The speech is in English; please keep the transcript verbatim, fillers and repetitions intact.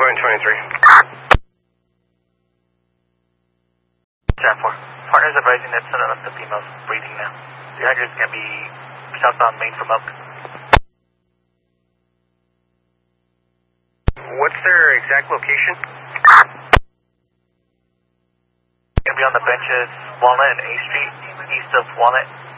Point twenty-three. Jan four. Partners advising that none of the females breathing now. The address can be southbound Main from Oak. What's their exact location? Gonna be on the benches, Walnut and A Street, east of Walnut.